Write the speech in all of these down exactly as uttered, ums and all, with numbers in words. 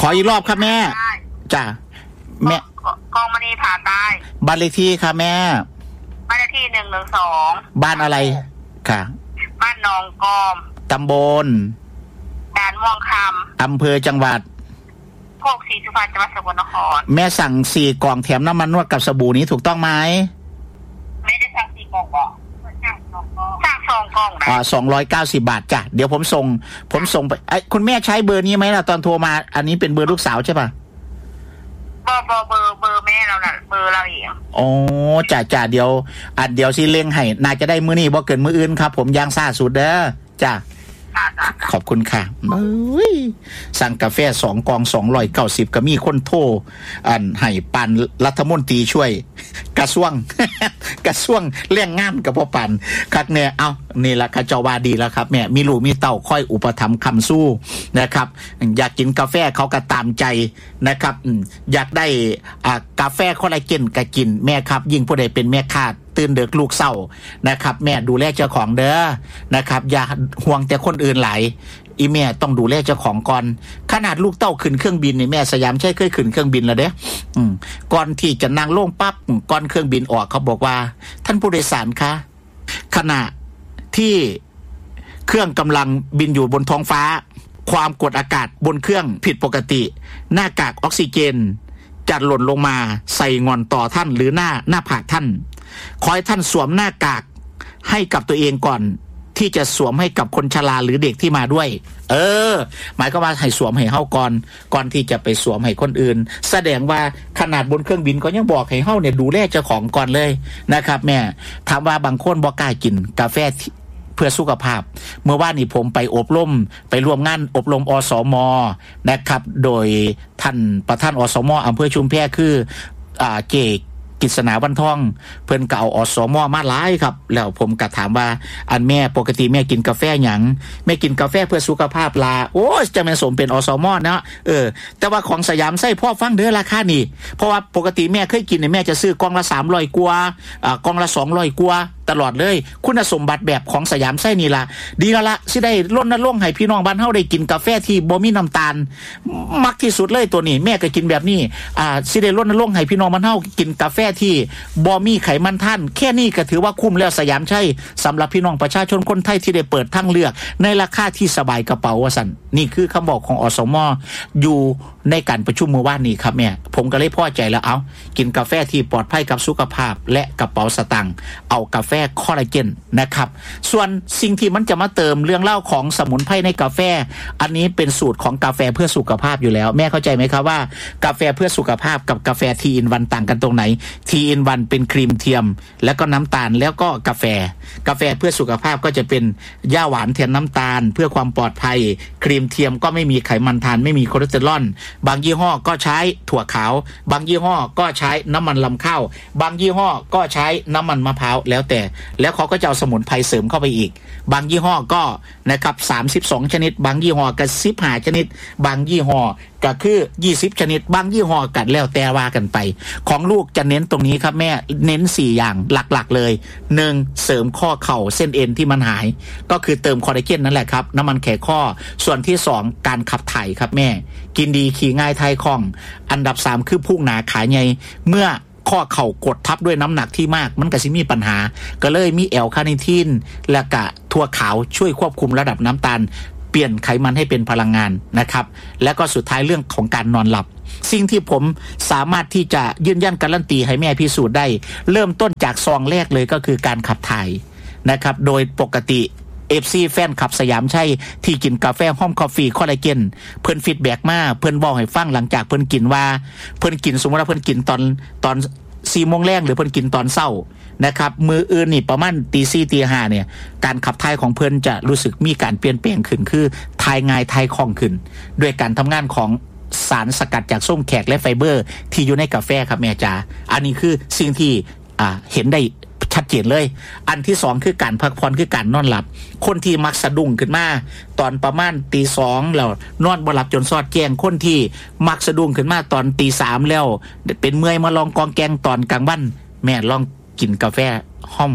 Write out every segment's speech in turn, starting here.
อีกรอบครับแม่จ้ะแม่กองมณีผ่าใต้บ้านเลขที่ค่ะแม่บ้านเลขที่หนึ่งหนึ่งสองบ้านอะไรค่ะบ้านหนองกอมตำบลด่านม่วงคำอำเภอจังหวัดโคกศรีสุพรรณจังหวัดสกลนครแม่สั่งสี่กล่องแถมน้ำมันนวดกับสบู่นี้ถูกต้องไหมแม่จะสั่งสี่กล่องบ่สั่งสองกล่องสั่งสองกล่องนะอ๋อสองร้อยเก้าสิบบาทจ้ะเดี๋ยวผมส่งผมส่งไปไอ้คุณแม่ใช้เบอร์นี้ไหมล่ะตอนโทรมาอันนี้เป็นเบอร์ลูกสาวใช่ป่ะเบอร์เบอร์เบอร์เบอร์แม่เราน่ะเบอร์เราเองอ๋อจ้ะจ้ะเดี๋ยวอันเดี๋ยวสิเล็งให้น่าจะได้มื้อนี้บ่เกินมื้ออื่นครับผมย่างซ่าสุดเด้อจ้ะขอบคุณค่ะเอ้ยสั่งกาแฟสองกล่องสองร้อยเก้าสิบก็มีคนโทรอันให้ปันรัฐมนตรีช่วยกระทรวง กระทรวงแรงงานกับพ่อปันคักแน่เอ้านี่ล่ะค่ะเจ้าว่าดีแล้วครับแม่มีลูกมีเต้าค่อยอุปถัมภ์ค้ำสู้นะครับอยากกินกาแฟเขาก็ตามใจนะครับอยากได้อ่ากาแฟคอลลาเจนก็กินแม่ครับยิ่งผู้ใดเป็นแม่ค้าตื่นเด็กลูกเศร้านะครับแม่ดูแลเจ้าของเด้อนะครับอย่าห่วงแต่คนอื่นหลายอีแม่ต้องดูแลเจ้าของก่อนขนาดลูกเต้าขึ้นเครื่องบินนี่แม่สยามใช่เคยขึ้นเครื่องบินแล้วเด้อืมก่อนที่จะนั่งลงปั๊บก่อนเครื่องบินออกเขาบอกว่าท่านผู้โดยสารคะขณะที่เครื่องกำลังบินอยู่บนท้องฟ้าความกดอากาศบนเครื่องผิดปกติหน้ากากออกซิเจนจะหล่นลงมาใส่งอนต่อท่านหรือหน้าหน้าผากท่านขอให้ท่านสวมหน้ากากให้กับตัวเองก่อนที่จะสวมให้กับคนชราหรือเด็กที่มาด้วยเออหมายก็ว่าให้สวมให้เฮาก่อนก่อนที่จะไปสวมให้คนอื่นแสดงว่าขนาดบนเครื่องบินก็ยังบอกให้เฮาเนี่ยดูแลเจ้าของก่อนเลยนะครับแม่ถามว่าบางคนบ่กล้ากินกาแฟเพื่อสุขภาพเมื่อวานนี้ผมไปอบรมไปร่วมงานอบรมอสม.นะครับโดยท่านประธานอสม.อำเภอชุมแพคืออ่าเจกกิษณาวันทองเพิ่นก็เอาอสม.มาหลายครับแล้วผมก็ถามว่าอันแม่ปกติแม่กินกาแฟหยังแม่กินกาแฟเพื่อสุขภาพลาโอ้จะแม่สมเป็นอสม.เนาะเออแต่ว่าของสยามไส้พ่อฟังเด้อราคานี่เพราะว่าปกติแม่เคยกินเนี่ยแม่จะซื้อกล่องละสามร้อยกว่าอ่ากล่องละสองร้อยกว่าตลอดเลยคุณสมบัติแบบของสยามไส้นี่ล่ะดีแล้วละสิได้ลดน้ำลงให้พี่น้องบ้านเฮาได้กินกาแฟที่บ่มีน้ำตาลมักที่สุดเลยตัวนี้แม่ก็กินแบบนี้อ่าสิได้ลดน้ำลงให้พี่น้องบ้านเฮากินกาแฟที่บ่มีไขมันท่านแค่นี้ก็ถือว่าคุ้มแล้วสยามไส้สำหรับพี่น้องประชาชนคนไทยที่ได้เปิดทางเลือกในราคาที่สบายกระเป๋าว่าซั่นนี่คือคำบอกของอสม.อยู่ในการประชุมเมื่อวานนี้ครับแม่ผมก็เลยพอใจแล้วเอากินกาแฟที่ปลอดภัยกับสุขภาพและกระเป๋าสตางค์เอากาแฟคอลลาเจนนะครับส่วนสิ่งที่มันจะมาเติมเรื่องเล่าของสมุนไพรในกาแฟอันนี้เป็นสูตรของกาแฟเพื่อสุขภาพอยู่แล้วแม่เข้าใจไหมครับว่ากาแฟเพื่อสุขภาพกับกาแฟทีอินวันต่างกันตรงไหนทีอินวันเป็นครีมเทียมแล้วก็น้ำตาลแล้วก็กาแฟกาแฟเพื่อสุขภาพก็จะเป็นหญ้าหวานแทนน้ำตาลเพื่อความปลอดภัยครีมเทียมก็ไม่มีไขมันทานไม่มีคอเลสเตอรอลบางยี่ห้อก็ใช้ถั่วขาวบางยี่ห้อก็ใช้น้ำมันลำข้าวบางยี่ห้อก็ใช้น้ำมันมะพร้าวแล้วแต่แล้วเขาก็จะเอาสมุนไพรเสริมเข้าไปอีกบางยี่ห้อก็นะครับสามสิบสองชนิดบางยี่ห้อก็สิบห้าชนิดบางยี่ห้อก็คือยี่สิบชนิดบางยี่ห้อกันแล้วแต่ว่ากันไปของลูกจะเน้นตรงนี้ครับแม่เน้นสี่อย่างหลักๆเลยหนึ่งเสริมข้อเข่าเส้นเอ็นที่มันหายก็คือเติมคอลลาเจนนั่นแหละครับน้ำมันแขข้อส่วนที่สองการขับถ่ายครับแม่กินดีขี่ง่ายทายคล่องอันดับสามคือพุ่งหนาขาใหญ่เมื่อข้อเข่ากดทับด้วยน้ำหนักที่มากมันก็สิมีปัญหาก็เลยมีแอลคาเนทินและกะถั่วขาวช่วยควบคุมระดับน้ำตาลเปลี่ยนไขมันให้เป็นพลังงานนะครับและก็สุดท้ายเรื่องของการนอนหลับสิ่งที่ผมสามารถที่จะยืนยันการันตีให้แม่พิสูจน์ได้เริ่มต้นจากซองแรกเลยก็คือการขับถ่ายนะครับโดยปกติเอฟซีแฟนคลับสยามชัยที่กินกาแฟห้อมคอฟฟี่คอลลาเจนเพิ่นฟีดแบ็กมาเพิ่นบอกให้ฟังหลังจากเพิ่นกินว่าเพิ่นกินสมมติว่าเพิ่นกินตอนตอนสี่โมงแรกหรือเพิ่นกินตอนเช้านะครับมืออื่นนี่ประมาณตีสี่ตีห้าเนี่ยการขับถ่ายของเพิ่นจะรู้สึกมีการเปลี่ยนแปลงขึ้นคือถ่ายง่ายถ่ายคล่องขึ้นด้วยการทำงานของสารสกัดจากส้มแขกและไฟเบอร์ที่อยู่ในกาแฟครับแม่จ๋าอันนี้คือสิ่งที่อ่าเห็นได้ชัดเจนเลยอันที่สองคือการพักผ่อนคือการนอนหลับคนที่มักสะดุ้งขึ้นมาตอนประมาณตีสองแล้วนอนบ่หลับจนซอดแจ้งคนที่มักสะดุ้งขึ้นมาตอนตีสามแล้วเป็นเมื่อยมาลองกองแกงตอนกลางวันแม่ลองกินกาแฟห้อม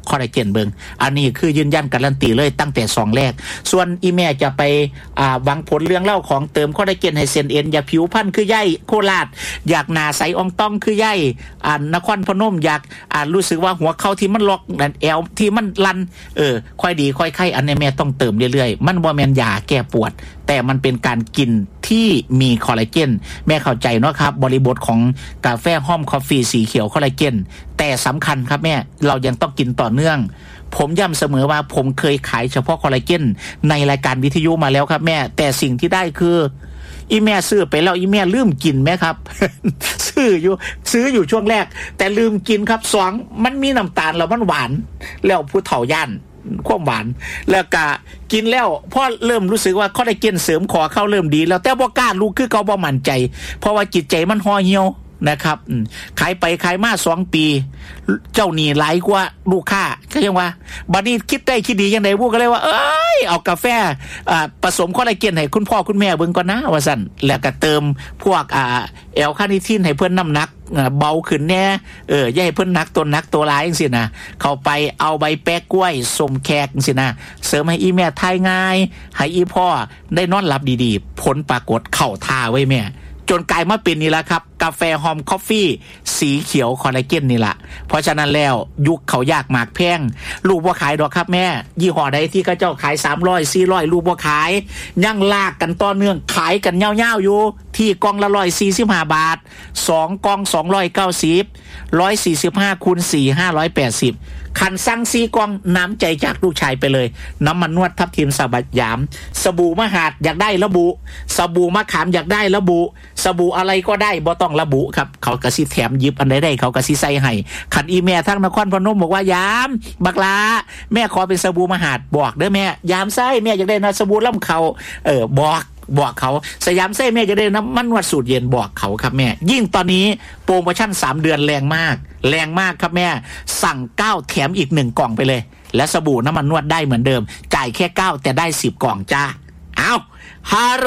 คอลลาเจนเบิงอันนี้คือยืนยันการันตีเลยตั้งแต่ซองแรกส่วนอีแม่จะไปอ่าหวังผลเรื่องเล่าของเติมคอลลาเจนให้เส้นเอ็นอยากผิวพรรณคือใยโคราชอยากหน้าใสอ่องต้องคือใยอ่านครพนมอยากอ่ารู้สึกว่าหัวเข่าที่มันล็อกนั่นแอวที่มันลันเออค่อยดีค่อยไข้อันนี้แม่ต้องเติมเรื่อยๆมันบ่แม่นยาแก้ปวดแต่มันเป็นการกินที่มีคอลลาเจนแม่เข้าใจเนาะครับบริบทของกาแฟห้อมคอฟฟี่สีเขียวคอลลาเจนแต่สำคัญครับแม่เรายังต้องกินต่อเนื่องผมย้ำเสมอว่าผมเคยขายเฉพาะคอลลาเจนในรายการวิทยุมาแล้วครับแม่แต่สิ่งที่ได้คืออีแม่ซื้อไปแล้วอีแม่ลืมกินไหมครับ ซื้ออยู่ซื้ออยู่ช่วงแรกแต่ลืมกินครับสองมันมีน้ำตาลแล้วมันหวานแล้วผู้เฒ่าย่านความหวานแล้วก็กินแล้วพอเริ่มรู้สึกว่าคอลลาเจนเสริมขอเข้าเริ่มดีแล้วแต่บ่กล้าลูกคือเขาบ่มั่นใจเพราะว่าจิตใจมันห่อเหี่ยวนะครับขายไปขายมาสองปีเจ้าหนี้หลายกว่าลูกค้าก็ยังว่าบัดนี้คิดได้คิดดียังไงพวกก็เลยว่าเอ้ยเอากาแฟอ่าผสมคอลลาเจนให้คุณพ่อคุณแม่เบิ่งก่อนนะว่าซั่นแล้วก็เติมพวกอ่าแอลคาเนทินให้เพิ่นน้ำหนักเบาขึ้นแน่เอออย่าให้เพิ่นหนักตัวหนักตัวหลายจังซี่นะเข้าไปเอาใบแป๊กกล้วยส้มแขกจังซี่นะเสริมให้อีแม่ทายง่ายให้อีพ่อได้นอนหลับดีๆผลปรากฏเข้าท่าไว้แม่จนกลายมาเป็นนี่ละครับกาแฟหอมคอฟฟี่สีเขียวคอลลาเจนนี่แหละเพราะฉะนั้นแล้วยุคเขายากหมากแพงลูกบ่ขายดอกครับแม่ยี่ห้อใดที่เขาเจ้าขายสามร้อย สี่ร้อยลูกบ่ขายยังลากกันต่อเนื่องขายกันยาวๆอยู่ที่กล่องละหนึ่งร้อยสี่สิบห้าบาทสองกล่องสองร้อยเก้าสิบ หนึ่งร้อยสี่สิบห้าคูณสี่ ห้าร้อยแปดสิบคันสั่งสี่กล่องน้ำใจจากลูกชายไปเลยน้ำมันนวดทับทิมสบัดยามสบู่มหาดอยากได้ระบุสบู่มะขามอยากได้ระบุสบู่อะไรก็ได้บ่ต้องระบุครับเขากระซิแถมยิบอันใดได้เขากระซิใส่ให้ขันอีแม่ทั้งนครพนมบอกว่ายามบักลาแม่ขอเป็นสบู่มหาดบอกเด้อแม่ยามไส้แม่อยากได้นะสบู่ล่ำเขาเออบอกบอกเขาสยามไส้แม่จะได้น้ำมันนวดสูตรเย็นบอกเขาครับแม่ยิ่งตอนนี้โปรโมชั่นสามเดือนแรงมากแรงมากครับแม่สั่งเก้าแถมอีกหนึ่งกล่องไปเลยและสบู่น้ำมันนวดได้เหมือนเดิมจ่ายแค่เก้าแต่ได้สิบกล่องจ้าเอาฮัลโหล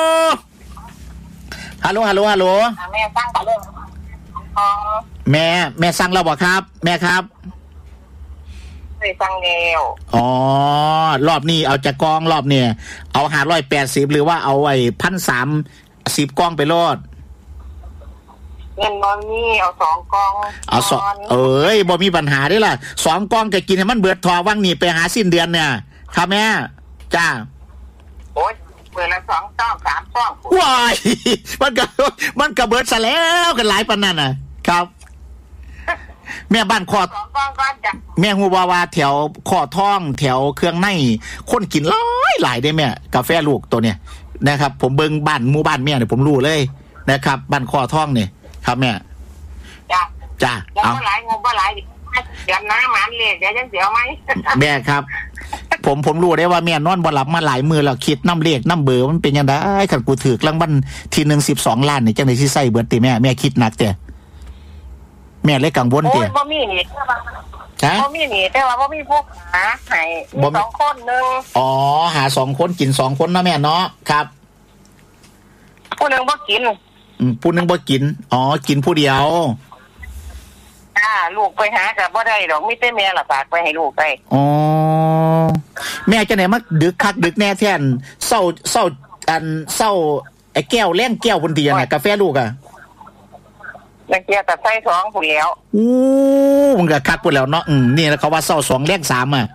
ฮัลโหลฮัลโหลฮัลโหลแม่สั่งกับเรื่องแม่แม่สั่งแล้วบ่ครับแม่ครับเคยสั่งแล้วอ๋อรอบนี้เอาจากกองรอบเนี่ยเอาห้าร้อยแปดสิบหรือว่าเอาไอ้พันสามสิบกองไปโลดเงินบอนี่เอาสองกองเอาสองเอ้ยบ่มีปัญหาได้ล่ะสองกองก็กินให้มันเบิดทอว่างนี่ไปหาสิ้นเดือนเนี่ยครับแม่จ้าโอ๊ยเปิดละสองต้องสามต้องว้ายมันก็มันก็เบิดซะแล้วกันหลายปานนั้นน่ะครับแม่บ้านคอแม่ฮู้ว่าว่าแถวคอท้องแถวเครื่องในคนกินหลายหลายได้แม่กาแฟลูกตัวเนี้ยนะครับผมเบิ่งบ้านหมู่บ้านแม่เนี่ยผมรู้เลยนะครับบ้านคอท้องนี่ครับแม่จ้าจ้าเอาหลายงบบ่หลายเดี๋ยวน้ำมันเลยเดี๋ยวยังเสียวมั้ยแม่ครับผมผมรู้ได้ว่าแม่นอนบ่หลับมาหลายมื้อแล้วคิดนำเลขนำเบอร์มันเป็นจังได๋คันกูถูกรางวัลที่หนึ่ง สิบสองล้านนี่จังได๋สิใช้เบิดติแม่แม่คิดหนักแต่แม่เลยกังวลเตี้ยบ่มีนี่บ่มีนี่แต่ว่าบ่มีพวกหาให้มีสองคนนึงอ๋อหาสองคนกินสองคนเนาะแม่เนาะครับผู้นึงบ่กินอืมผู้นึงบ่กินอ๋อกินผู้เดียวอ่าลูกไปหาก็บ่ได้ดอกมีแต่แม่ล่ะฝากไปให้ลูกได้อ๋อแม่จังได๋มาดึกคักดึกแน่แท้นเช้าเช้าอันเช้าไอ้แก้วแล้งแก้วพุ่นติอ่ะกาแฟลูกอ่ะนักเกียร์แต่ไส้สองผู้แล้วอู้มันก็คักพุ่นแล้วเนาะอืมนี่เขาว่าเช้าสองแล้งสามอ่ะ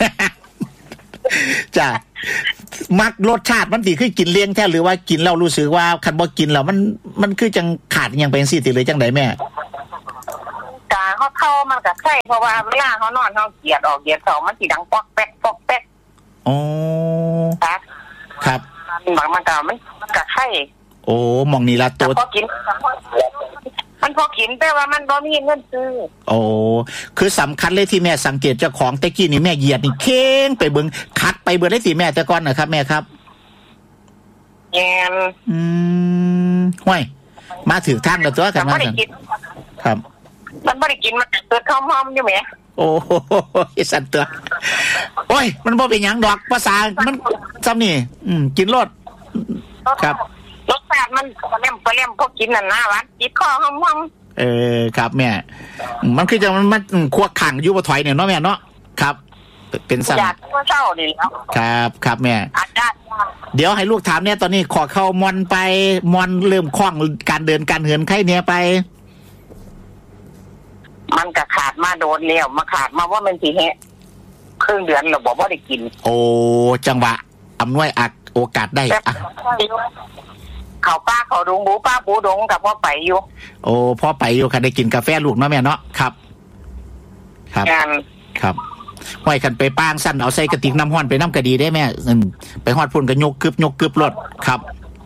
จ้ะมักรสชาติมันสิคือกินเลี้ยงแท้หรือว่ากินแล้วรู้สึกว่าคันบ่กินแล้วมันมันคือจังขาดหยังไปจังซี่ติหรือจังได๋แม่กาเฮาเข้ามันก็ไข้เพราะว่าเวลาเฮานอนเฮาเกียดออกเกียดเข้ามันสิดังปอกแป๊กปอกแป๊กอ๋อครับครับบางมันก็มันก็ไข้โอ้มองนี่ล่ะตัวพอกินมันพอกินแต่ว่ามันบ่มีเงินซื้อโอ้คือสำคัญเลยที่แม่สังเกตเจ้าของตะกี้นี่แม่เหยียดนี่เค้งไปเบิ่งคัดไปเบิ่งได้สิแม่แต่ก่อนนะครับแม่ครับแม่นอืมห้วยมาถึงทางแล้วตัวกันมาซั่นครับมันบ่ได้กินมันเกิดหอมๆอยู่แหมโอ้โหสั่นตัวโอ้ยมันบ่เป็นหยังดอกภาษามันซ้ำนี่อืมกินรสครับรสชาติมันเล่มเล่มพวกกินนั่นนะหวานจิตคอหอมๆเออครับแม่มันคือจังมันมันควักขังอยู่บ่ถอยเนี่ยเนาะแม่เนาะครับเป็นสั่งอยากก็เศร้าดีแล้วครับครับแม่อาจารย์เดี๋ยวให้ลูกถามเนี่ยตอนนี้ขอเข้ามอนไปมอนเริ่มคล่องการเดินการเหินไข้เนี่ยไปมันก็ขาดมาโดนแล้วมาขาดมาว่ามันสิเหะครึ่งเดือนเราบอกว่าได้กินโอ้จังหวะอำนวยอักโอกาสได้อะเขาป้าเขาดงบูป้าปูดงกับพ่อไปอยู่โอ้พ่อไปอยู่ค่ะได้กินกาแฟลูกเนาะแม่เนาะครับครับครับห้อยกันไปป้างสั้นเอาใส่กระติกน้ำห้อนไปน้ำกระดีได้แม่ไปฮอดพุ่นกันยกกึบยกกึบรถครับ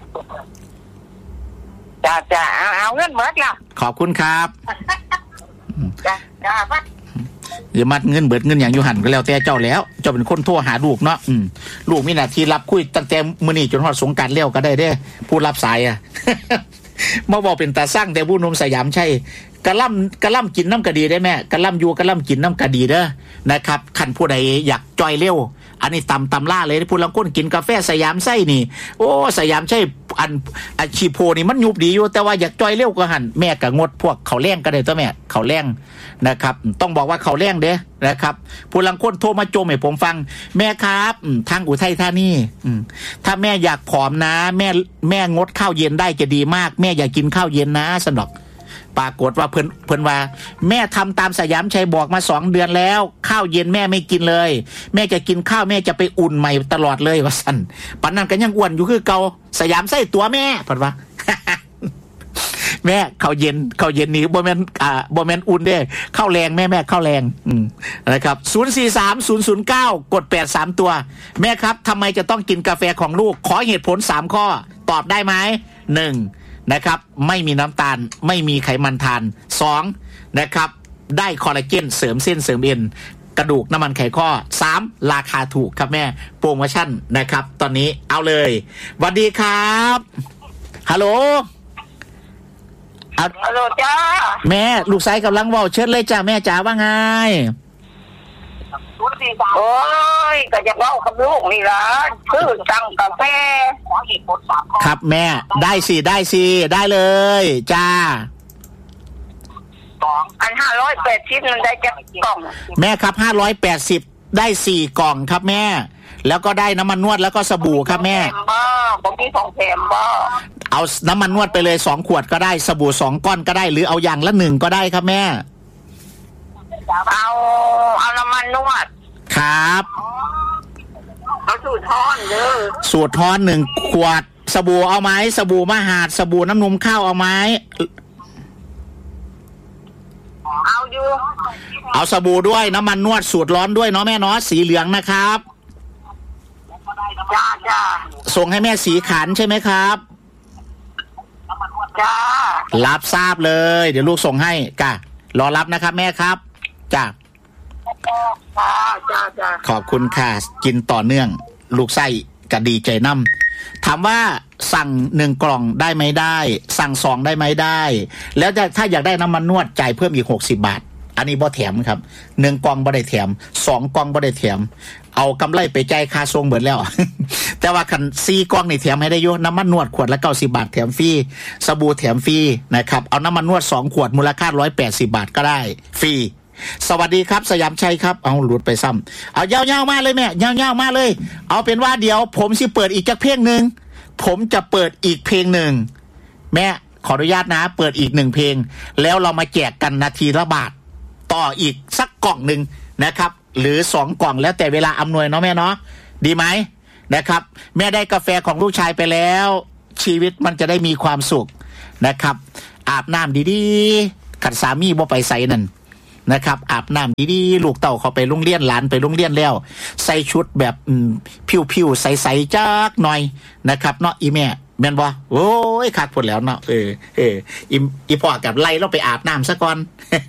จ้าจ้าเอาเอาเงินเบิดละขอบคุณครับจ้าจ้าพัดอย่ามัดเงินเบิดเงินอย่างยูหันก็แล้วแต่เจ้าแล้วเจ้าเป็นคนโทรหาลูกเนาะอืมลูกมีหน้าที่รับคุยตั้งแต่มื้อนี้จนฮอดสงกรานต์แล้วก็ได้เด้ผู้รับสายอ่ะมาบอกเป็นตาสร้างแต่ผู้นมสยามใช่กะล่ำกะล่ำกินน้ำกะดีได้แม่กะล่ำอยู่กะล่ำกินน้ำกะดีเด้อนะครับคันผู้ใดอยากจอยเร็วอันนี้ตำตำล่าเลยผู้ลังก้นกินกาแฟสยามไส้นี่โอ้สยามใช่อันอาชีโพนี่มันยุบดีอยู่แต่ว่าอยากจอยเร็วก็หันแม่กะงดพวกเขาแรงก็ได้ตัวแม่เขาแรงนะครับต้องบอกว่าเขาแรงเด้นะครับผู้ลังก้นโทรมาโจมให้ผมฟังแม่ครับทางอุทัยธานีถ้าแม่อยากผอมนะแม่แม่งดข้าวเย็นได้จะดีมากแม่อยากกินข้าวเย็นนะสนอกปรากฏว่าเพิ่นเพิ่นว่าแม่ทำตามสยามชัยบอกมาสองเดือนแล้วข้าวเย็นแม่ไม่กินเลยแม่จะกินข้าวแม่จะไปอุ่นใหม่ตลอดเลยว่าสั่นปานนั้นก็ยังอ้วนอยู่คือเก่าสยามไส้ตัวแม่เพิ่นว่า แม่ข้าวเย็นข้าวเย็นนี้บ่แม่นอ่าบ่แม่นอุ่นเด้ข้าวแรงแม่แม่ข้าวแรงอืมนะครับศูนย์ สี่ สาม ศูนย์ ศูนย์ เก้ากดแปดสามตัวแม่ครับทำไมจะต้องกินกาแฟของลูกขอเหตุผลสามข้อตอบได้ไหมหนึ่งนะครับไม่มีน้ำตาลไม่มีไขมันทานสองนะครับได้คอลลาเจนเสริมเส้นเสริมเอ็นกระดูกน้ำมันไขข้อสามราคาถูกครับแม่โปรโมชั่นนะครับตอนนี้เอาเลยสวัสดีครับฮัลโหลฮัลโหลจ้าแม่ลูกชายกำลังว่าเชิญเลยจ้าแม่จ๋าว่าไงโอ้ยก็จะเล่ากับลูกนี่ละชื่อสั่งกาแฟขอเหตุผลสามข้อครับแม่ได้สิได้สิได้เลยจ้าสองอันห้าร้อยแปดสิบมันได้จะกล่องแม่ครับห้าร้อยแปดสิบได้สี่กล่องครับแม่แล้วก็ได้น้ำมันนวดแล้วก็สบู่ครับแม่บ้าผมมีสองแถมบ้าเอาน้ำมันนวดไปเลยสองขวดก็ได้สบู่สองก้อนก็ได้หรือเอาอย่างละหนึ่งก็ได้ครับแม่เอาเอาน้ำมันนวดครับเอาสูตรทอนเด้อสูตรทอนหนึ่งขวดสบู่เอาไหมสบู่มหาดสบู่น้ำนมข้าวเอาไหมเอาอยู่เอาสบู่ด้วยน้ำมันนวดสูตรร้อนด้วยเนาะแม่เนาะสีเหลืองนะครับจ้าจ้าส่งให้แม่สีขันใช่ไหมครับจ้ารับทราบเลยเดี๋ยวลูกส่งให้กะรอรับนะครับแม่ครับจ้าจ้าจ้าขอบคุณค่ะกินต่อเนื่องลูกไส้กะดีใจน้ำถามว่าสั่งหนึ่งกล่องได้ไหมได้สั่งสองได้ไหมได้แล้วถ้าอยากได้น้ำมันนวดจ่ายเพิ่มอีกหกสิบบาทอันนี้บ่แถมครับหนึ่งกล่องบ่ได้แถมสองกล่องบ่ได้แถมเอากำไรไปจ่ายค่าส่งเบิดแล้ว แต่ว่าคันสี่กล่องนี่แถมให้ได้อยู่น้ำมันนวดขวดละเก้าสิบบาทแถมฟรีสบู่แถมฟรีนะครับเอาน้ำมันนวดสองขวดมูลค่าร้อยแปดสิบบาทก็ได้ฟรีสวัสดีครับสยามชัยครับเอาหลุดไปซ้ำเอายาวๆมาเลยแม่ยาวๆมาเลยเอาเป็นว่าเดี๋ยวผมสิเปิดอีกจักเพลงหนึ่งผมจะเปิดอีกเพลงหนึ่งแม่ขออนุญาตนะเปิดอีกหนึ่งเพลงแล้วเรามาแจกกันนาทีละบาทต่ออีกสักกล่องหนึ่งนะครับหรือสองกล่องแล้วแต่เวลาอำนวยเนาะแม่เนาะดีไหมนะครับแม่ได้กาแฟของลูกชายไปแล้วชีวิตมันจะได้มีความสุขนะครับอาบน้ำดีๆขัดสามีบ่ไปใส่นั่นนะครับอาบน้ำดีๆลูกเต่าเขาไปโรงเรียนหลานไปโรงเรียนแล้วใส่ชุดแบบผิวๆใสๆจักหน่อยนะครับเนาะอีแม่แม่นบ่โอ้ยคักพุ่นแล้วเนาะเออเอออีอีพ่อกับไล่เราไปอาบน้ำซะก่อน